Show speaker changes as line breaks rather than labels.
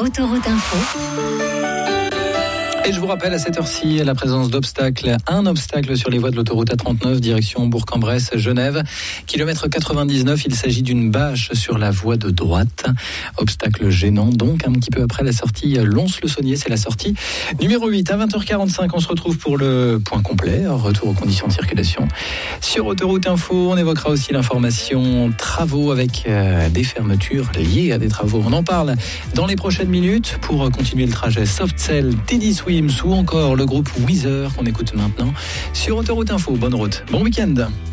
Autoroute Info.
Et je vous rappelle à cette heure-ci la présence d'obstacles. Un obstacle sur les voies de l'autoroute A39, direction Bourg-en-Bresse, Genève. Kilomètre 99, il s'agit d'une bâche sur la voie de droite. Obstacle gênant, donc, un petit peu après la sortie Lons-le-Saunier. C'est la sortie numéro 8. À 20h45, on se retrouve pour le point complet. Retour aux conditions de circulation. Sur Autoroute Info, on évoquera aussi l'information travaux avec des fermetures liées à des travaux. On en parle dans les prochaines minutes pour continuer le trajet. Softcell, Teddy Swims ou encore le groupe Weezer qu'on écoute maintenant sur Autoroute Info. Bonne route, bon week-end.